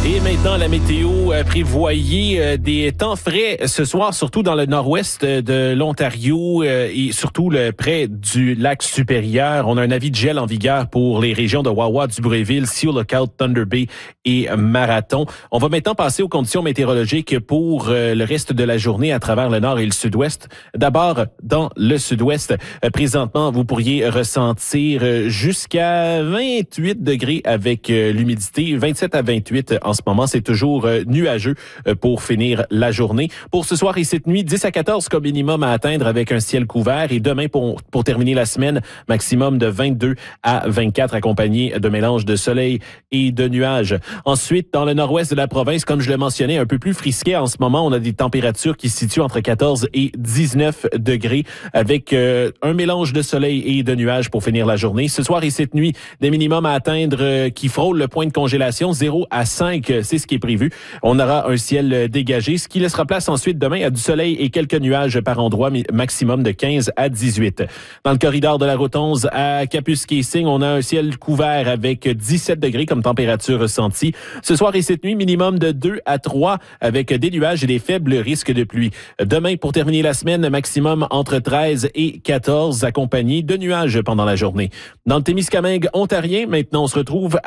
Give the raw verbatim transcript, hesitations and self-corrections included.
Et maintenant, la météo euh, prévoyait euh, des temps frais ce soir, surtout dans le nord-ouest de l'Ontario euh, et surtout le, près du lac supérieur. On a un avis de gel en vigueur pour les régions de Wawa, Dubreuilville, Seal Lookout, Thunder Bay et Marathon. On va maintenant passer aux conditions météorologiques pour euh, le reste de la journée à travers le nord et le sud-ouest. D'abord, dans le sud-ouest, euh, présentement, vous pourriez ressentir euh, jusqu'à vingt-huit degrés avec euh, l'humidité, vingt-sept à vingt-huit en ce moment. C'est toujours euh, nuageux euh, pour finir la journée. Pour ce soir et cette nuit, dix à quatorze comme minimum à atteindre avec un ciel couvert. Et demain, pour, pour terminer la semaine, maximum de vingt-deux à vingt-quatre accompagné de mélange de soleil et de nuages. Ensuite, dans le nord-ouest de la province, comme je le mentionnais, un peu plus frisquet en ce moment. On a des températures qui se situent entre quatorze et dix-neuf degrés avec euh, un mélange de soleil et de nuages pour finir la journée. Ce soir et cette nuit, des minimums à atteindre euh, qui frôlent le point de congélation, zéro à cinq, c'est ce qui est prévu. On aura un ciel dégagé, ce qui laissera place ensuite demain à du soleil et quelques nuages par endroit, maximum de quinze à dix-huit. Dans le corridor de la route onze à Capus-Casing, on a un ciel couvert avec dix-sept degrés comme température ressentie. Ce soir et cette nuit, minimum de deux à trois avec des nuages et des faibles risques de pluie. Demain, pour terminer la semaine, maximum entre treize et quatorze accompagné de nuages pendant la journée. Dans le Témiscamingue ontarien, maintenant on se retrouve